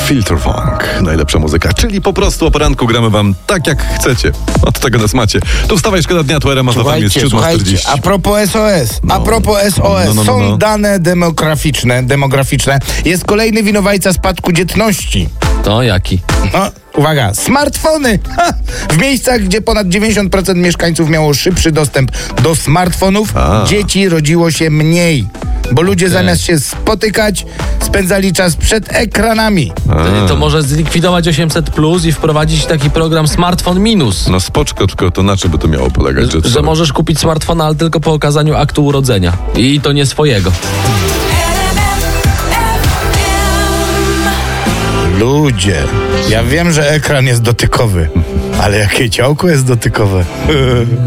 Filter Funk, najlepsza muzyka, czyli po prostu o poranku gramy wam tak jak chcecie. Od tego nas macie. Tu wstawaj, szkoda dnia, tu RMF FM jest 7:40. A propos SOS, są dane demograficzne. Jest kolejny winowajca spadku dzietności. To jaki? Uwaga, smartfony! W miejscach, gdzie ponad 90% mieszkańców miało szybszy dostęp do smartfonów, dzieci rodziło się mniej. Bo ludzie zamiast się spotykać, spędzali czas przed ekranami. To może zlikwidować 800+ i wprowadzić taki program Smartfon Minus. No spoczko, tylko to na czym by to miało polegać? Że możesz kupić smartfona, ale tylko po okazaniu aktu urodzenia. I to nie swojego. Ludzie, ja wiem, że ekran jest dotykowy, ale jakie ciałko jest dotykowe.